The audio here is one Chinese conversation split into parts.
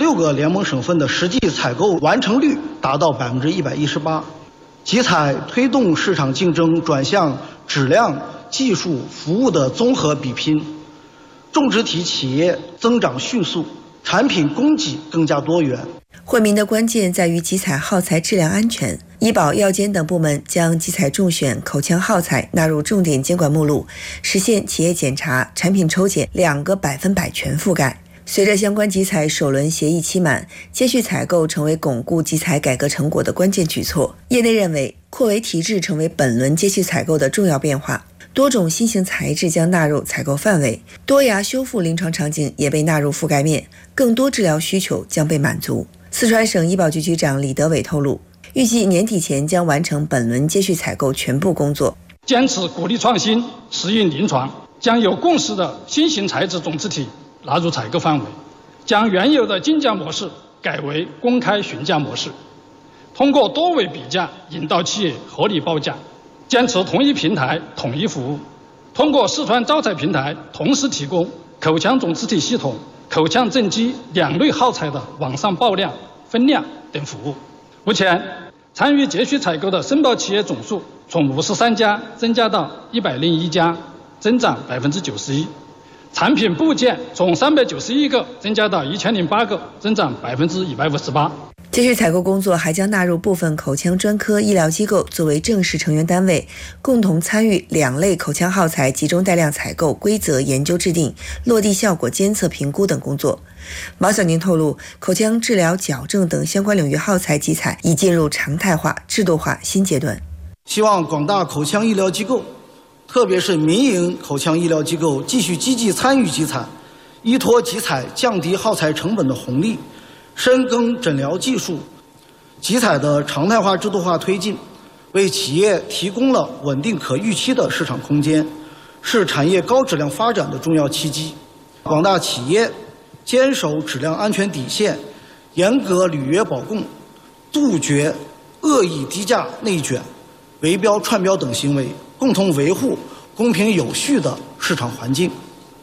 16个联盟省份的实际采购完成率达到118%，集采推动市场竞争转向质量、技术、服务的综合比拼，种植体企业增长迅速，产品供给更加多元。 惠民的关键在于集采耗材质量安全，医保、药监等部门将集采中选、口腔耗材纳入重点监管目录，实现企业检查、产品抽检2个100%全覆盖。随着相关集采首轮协议期满，接续采购成为巩固集采改革成果的关键举措。业内认为，扩围提质成为本轮接续采购的重要变化，多种新型材质将纳入采购范围，多牙修复临床场景也被纳入覆盖面，更多治疗需求将被满足。四川省医保局局长李德伟透露，预计年底前将完成本轮接续采购全部工作。 坚持鼓励创新、适应临床，将有共识的新型材质种植体纳入采购范围，将原有的竞价模式改为公开询价模式，通过多维比价引导企业合理报价，坚持同一平台统一服务，通过四川招采平台同时提供口腔种植体系统、口腔正畸2类耗材的网上报量、分量等服务。目前，参与接续采购的申报企业总数从53家增加到101家，增长91%。产品部件从391个增加到1008个，增长158%。 接续采购工作还将纳入部分口腔专科医疗机构作为正式成员单位，共同参与2类口腔耗材集中带量采购规则研究制定、落地效果监测评估等工作。毛小宁透露，口腔治疗、矫正等相关领域耗材集采已进入常态化、制度化新阶段。 希望广大口腔医疗机构，特别是民营口腔医疗机构继续积极参与集采，依托集采降低耗材成本的红利，深耕诊疗技术，集采的常态化、制度化推进，为企业提供了稳定可预期的市场空间，是产业高质量发展的重要契机。广大企业坚守质量安全底线，严格履约保供，杜绝恶意低价内卷、围标串标等行为，共同维护公平有序的市场环境。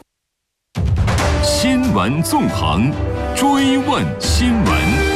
新闻纵横，追问新闻。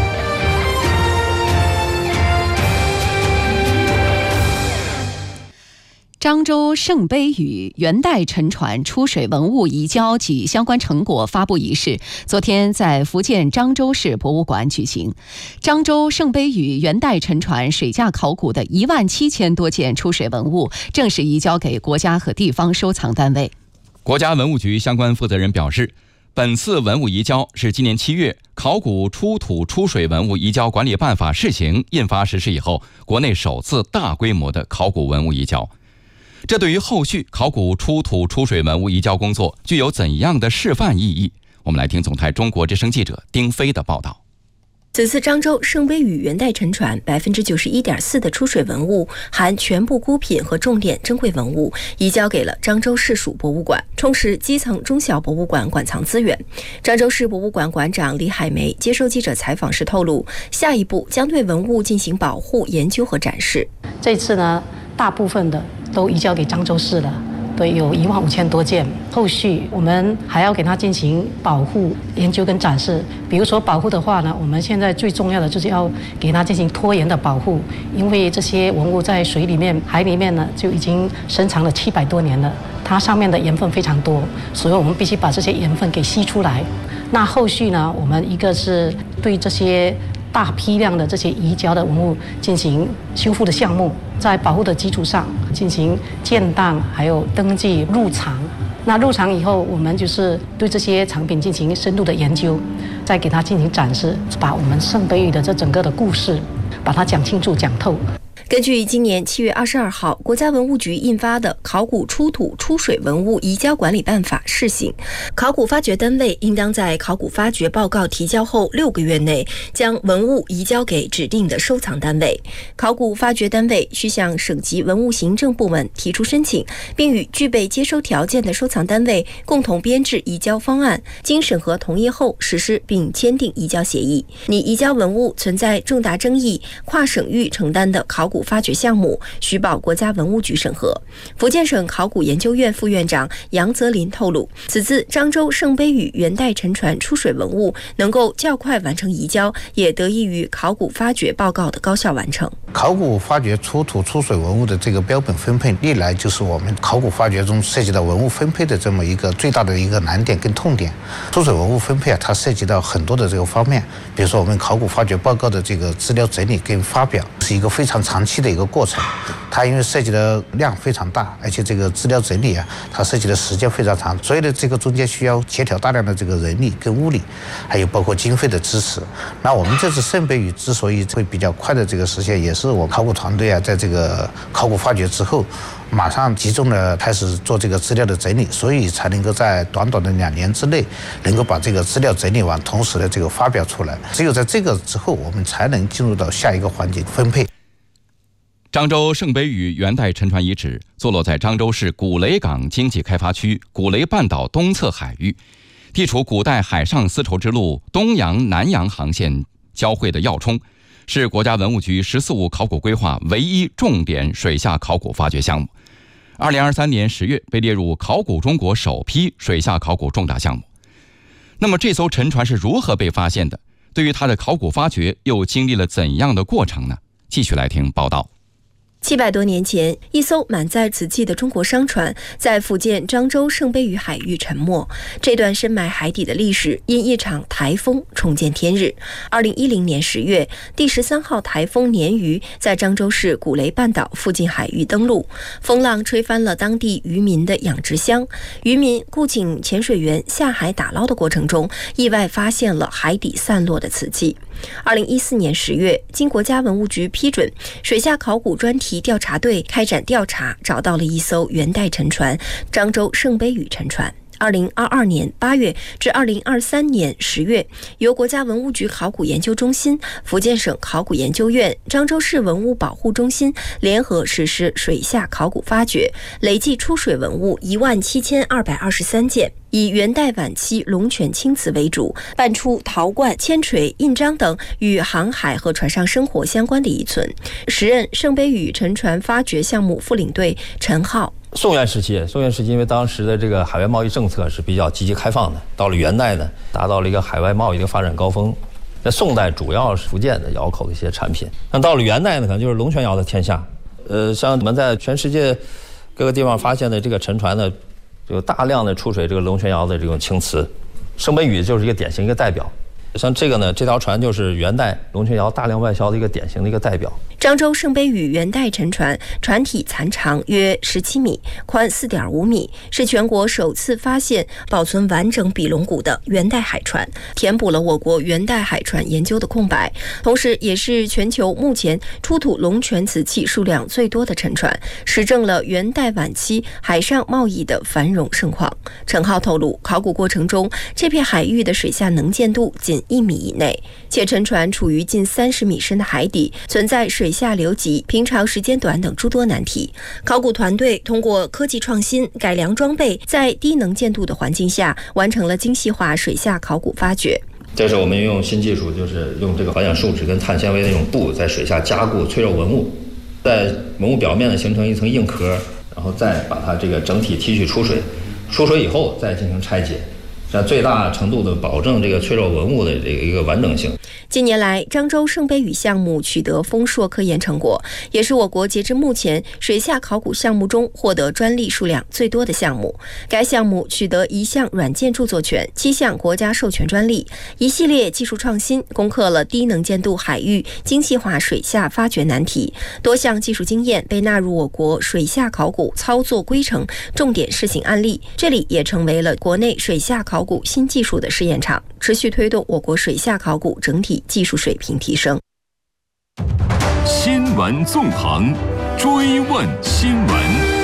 漳州圣杯屿元代沉船出水文物移交及相关成果发布仪式昨天在福建漳州市博物馆举行。漳州圣杯屿元代沉船水架考古的17000多件出水文物正式移交给国家和地方收藏单位。 国家文物局相关负责人表示，本次文物移交是今年7月《考古出土出水文物移交管理办法（试行）》印发实施以后，国内首次大规模的考古文物移交。这对于后续考古出土出水文物移交工作具有怎样的示范意义？我们来听总台中国之声记者丁飞的报道。 此次漳州圣杯屿元代沉船91.4%的出水文物，含全部孤品和重点珍贵文物，移交给了漳州市属博物馆，充实基层中小博物馆馆藏资源。漳州市博物馆馆长李海梅接受记者采访时透露，下一步将对文物进行保护、研究和展示。 这次呢，大部分的都移交给漳州市了，对，有15000多件。后续我们还要给它进行保护、研究跟展示。比如说保护的话呢，我们现在最重要的就是要给它进行拖延的保护，因为这些文物在水里面、海里面呢就已经深藏了700多年了，它上面的盐分非常多，所以我们必须把这些盐分给吸出来。那后续呢，我们一个是对这些大批量的这些移交的文物进行修复的项目，在保护的基础上进行建档，还有登记入藏。那入藏以后，我们就是对这些藏品进行深度的研究，再给它进行展示，把我们圣杯屿的这整个的故事把它讲清楚、讲透。 根据今年7月22号国家文物局印发的《考古出土出水文物移交管理办法（试行）》，考古发掘单位应当在考古发掘报告提交后6个月内，将文物移交给指定的收藏单位。考古发掘单位需向省级文物行政部门提出申请，并与具备接收条件的收藏单位共同编制移交方案，经审核同意后实施并签订移交协议。拟移交文物存在重大争议、跨省域承担的考古古发掘项目，需报国家文物局审核。福建省考古研究院副院长杨泽林透露，此次漳州圣杯屿元代沉船出水文物能够较快完成移交，也得益于考古发掘报告的高效完成。 考古发掘出土出水文物的这个标本分配，历来就是我们考古发掘中涉及到文物分配的这么一个最大的一个难点跟痛点。出水文物分配它涉及到很多的这个方面，比如说我们考古发掘报告的这个资料整理跟发表是一个非常长期的一个过程，它因为涉及的量非常大，而且这个资料整理它涉及的时间非常长，所以呢这个中间需要协调大量的这个人力跟物力，还有包括经费的支持。那我们这次圣杯屿之所以会比较快的这个实现，也是我考古团队在这个考古发掘之后马上集中的开始做这个资料的整理，所以才能够在短短的2年之内能够把这个资料整理完，同时的这个发表出来。只有在这个之后，我们才能进入到下一个环节分配。 漳州圣杯屿元代沉船遗址坐落在漳州市古雷港经济开发区古雷半岛东侧海域，地处古代海上丝绸之路东洋南洋航线交汇的要冲，是国家文物局“14·5”考古规划唯一重点水下考古发掘项目。2023年10月被列入考古中国首批水下考古重大项目。那么这艘沉船是如何被发现的？对于它的考古发掘又经历了怎样的过程呢？继续来听报道。 700多年前，一艘满载瓷器的中国商船在福建漳州圣杯屿海域沉没。这段深埋海底的历史因一场台风重见天日。2010年10月，第13号台风鲶鱼在漳州市古雷半岛附近海域登陆，风浪吹翻了当地渔民的养殖箱。渔民雇请潜水员下海打捞的过程中，意外发现了海底散落的瓷器。2014年10月，经国家文物局批准，水下考古专题调查队开展调查，找到了一艘元代沉船——漳州圣杯屿沉船。2022年8月至2023年10月，由国家文物局考古研究中心、福建省考古研究院、漳州市文物保护中心联合实施水下考古发掘，累计出水文物17223件，以元代晚期龙泉青瓷为主，搬出陶罐、铅锤、印章等与航海和船上生活相关的遗存。时任圣杯屿沉船发掘项目副领队陈浩。 宋元时期，因为当时的这个海外贸易政策是比较积极开放的，到了元代呢，达到了一个海外贸易的发展高峰。在宋代主要是福建的窑口的一些产品，那到了元代呢，可能就是龙泉窑的天下。像我们在全世界各个地方发现的这个沉船呢，有大量的出水这个龙泉窑的这种青瓷，圣杯屿就是一个典型一个代表。像这个呢，这条船就是元代龙泉窑大量外销的一个典型的一个代表。 漳州圣杯屿元代沉船，船体残长约17米，宽4.5米，是全国首次发现保存完整比龙骨的元代海船，填补了我国元代海船研究的空白，同时也是全球目前出土龙泉瓷器数量最多的沉船，实证了元代晚期海上贸易的繁荣盛况。陈浩透露，考古过程中，这片海域的水下能见度仅1米以内，且沉船处于近30米深的海底，存在水下流急、平潮时间短等诸多难题。考古团队通过科技创新、改良装备，在低能见度的环境下，完成了精细化水下考古发掘。 这是我们用新技术，就是用这个环氧树脂跟碳纤维的那种布，在水下加固脆弱文物，在文物表面呢形成一层硬壳，然后再把它这个整体提取出水，出水以后再进行拆解，这样最大程度的保证这个脆弱文物的这个一个完整性。 近年来，漳州圣杯屿项目取得丰硕科研成果，也是我国截至目前水下考古项目中获得专利数量最多的项目。该项目取得1项软件著作权、7项国家授权专利，一系列技术创新攻克了低能见度海域精细化水下发掘难题，多项技术经验被纳入我国水下考古操作规程重点试行案例。这里也成为了国内水下考古新技术的试验场，持续推动我国水下考古整体技术水平提升。 新闻纵横，追问新闻。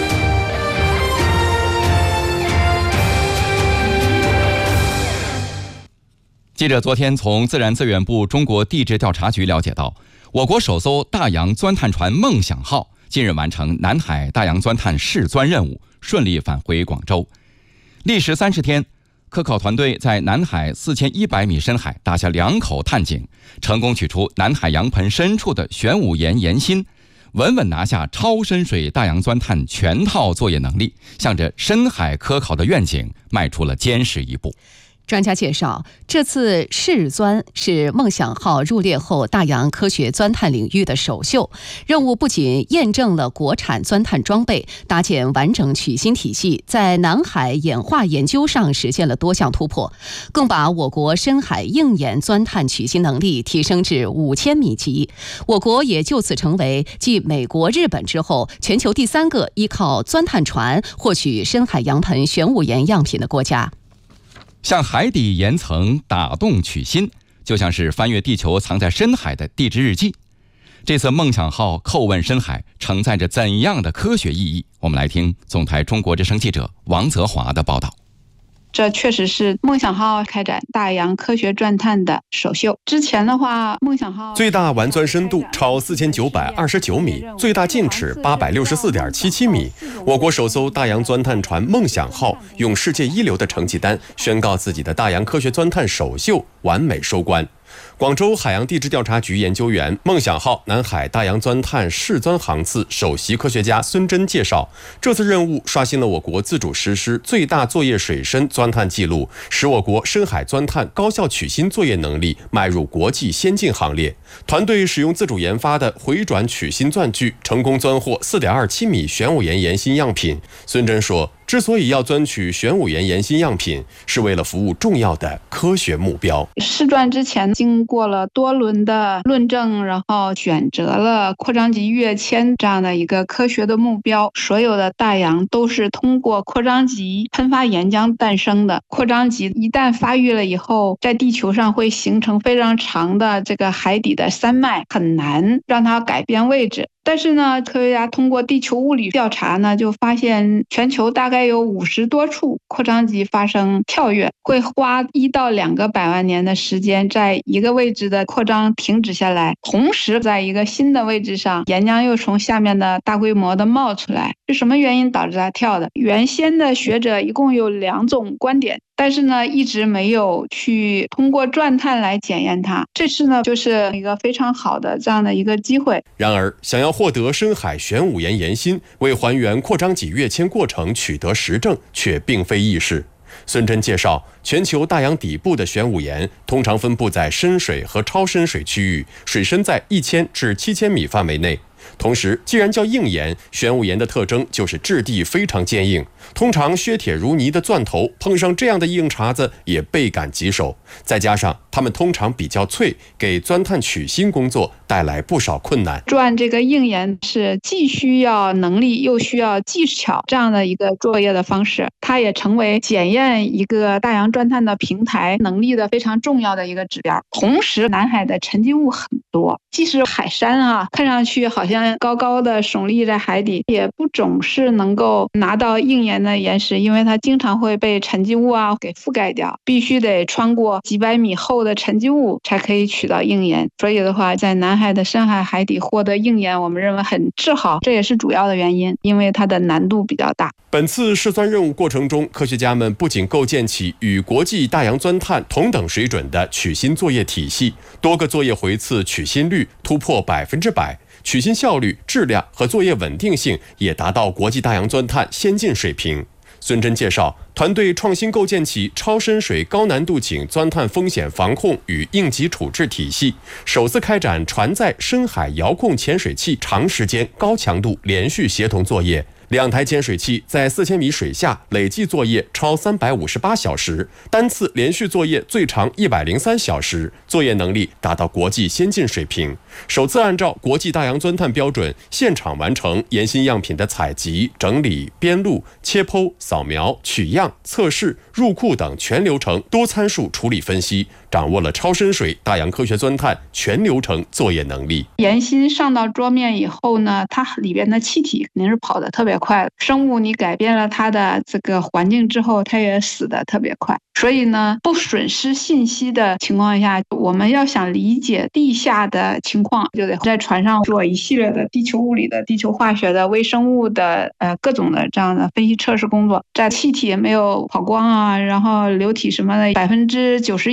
记者昨天从自然资源部中国地质调查局了解到，我国首艘大洋钻探船梦想号近日完成南海大洋钻探试钻任务，顺利返回广州。历时30天，科考团队在南海4100米深海打下2口探井，成功取出南海洋盆深处的玄武岩岩心， 稳稳拿下超深水大洋钻探全套作业能力，向着深海科考的愿景迈出了坚实一步。 专家介绍，这次试钻是梦想号入列后大洋科学钻探领域的首秀。任务不仅验证了国产钻探装备，搭建完整取芯体系，在南海演化研究上实现了多项突破，更把我国深海硬研钻探取芯能力提升至5000米级。我国也就此成为继美国、日本之后，全球第3个依靠钻探船获取深海洋盆玄武岩样品的国家。 向海底岩层打洞取芯，就像是翻阅地球藏在深海的地质日记。这次梦想号叩问深海，承载着怎样的科学意义？我们来听总台中国之声记者王泽华的报道。 这确实是梦想号开展大洋科学钻探的首秀。之前的话，梦想号最大完钻深度超4929米，最大径尺864.77米。我国首艘大洋钻探船梦想号用世界一流的成绩单宣告自己的大洋科学钻探首秀完美收官。广州海洋地质调查局研究员、梦想号南海大洋钻探试钻航次首席科学家孙真介绍，这次任务刷新了我国自主实施最大作业水深钻探记录，使我国深海钻探高效取芯作业能力迈入国际先进行列。团队使用自主研发的回转取芯钻具，成功钻获4.27米玄武岩岩芯样品。孙真说，之所以要钻取玄武岩岩芯样品，是为了服务重要的科学目标。 试钻之前经过了多轮的论证，然后选择了扩张级跃迁这样的一个科学的目标。所有的大洋都是通过扩张级喷发岩浆诞生的。扩张级一旦发育了以后，在地球上会形成非常长的这个海底的山脉，很难让它改变位置。但是呢，科学家通过地球物理调查呢，就发现全球大概有50多处扩张级发生跳跃，会花1到2个百万年的时间，在一个位置的扩张停止下来，同时在一个新的位置上，岩浆又从下面的大规模的冒出来。是什么原因导致它跳的？原先的学者一共有2种观点，但是呢，一直没有去通过钻探来检验它。这次呢，就是一个非常好的这样的一个机会。 然而，想要获得深海玄武岩岩芯，为还原扩张级跃迁过程取得实证，却并非易事。孙真介绍，全球大洋底部的玄武岩通常分布在深水和超深水区域，水深在1000至7000米范围内。同时，既然叫硬岩，玄武岩的特征就是质地非常坚硬，通常削铁如泥的钻头碰上这样的硬茬子也倍感棘手，再加上它们通常比较脆，给钻探取芯工作带来不少困难。 钻这个硬岩是既需要能力又需要技巧这样的一个作业的方式，它也成为检验一个大洋钻探的平台能力的非常重要的一个指标。同时，南海的沉积物很多，即使海山看上去好像高高的耸立在海底，也不总是能够拿到硬岩的岩石，因为它经常会被沉积物给覆盖掉，必须得穿过几百米厚的沉积物才可以取到硬岩。所以的话，在南海的深海海底获得硬岩，我们认为很自豪，这也是主要的原因，因为它的难度比较大。 本次试钻任务过程中，科学家们不仅构建起与国际大洋钻探同等水准的取芯作业体系，多个作业回次取芯率突破100%，取芯效率、质量和作业稳定性也达到国际大洋钻探先进水平。孙真介绍，团队创新构建起超深水高难度井钻探风险防控与应急处置体系，首次开展船载深海遥控潜水器长时间高强度连续协同作业。2台潜水器在4000米水下累计作业超358小时，单次连续作业最长103小时，作业能力达到国际先进水平。首次按照国际大洋钻探标准，现场完成岩芯样品的采集、整理、编录、切剖、扫描、取样、测试、入库等全流程多参数处理分析，掌握了超深水大洋科学钻探全流程作业能力。 岩芯上到桌面以后呢，它里边的气体肯定是跑得特别快的，生物你改变了它的这个环境之后，它也死得特别快。所以呢，不损失信息的情况下，我们要想理解地下的情况，就得在船上做一系列的地球物理的、地球化学的、微生物的各种的这样的分析测试工作。在气体没有跑光然后流体什么的90%以上都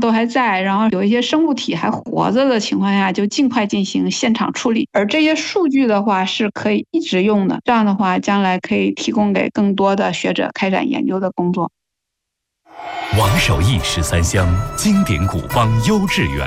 都还在，然后有一些生物体还活着的情况下，就尽快进行现场处理。而这些数据的话是可以一直用的，这样的话将来可以提供给更多的学者开展研究的工作。 王守义13香经典古方优质原